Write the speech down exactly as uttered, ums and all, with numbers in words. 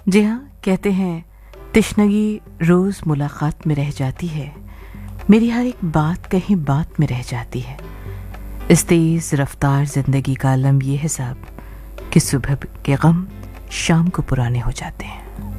जी हाँ, कहते हैं तिश्नगी रोज़ मुलाकात में रह जाती है, मेरी हर एक बात कहीं बात में रह जाती है। इस तेज़ रफ्तार ज़िंदगी का आलम ये है साहब कि सुबह के गम शाम को पुराने हो जाते हैं।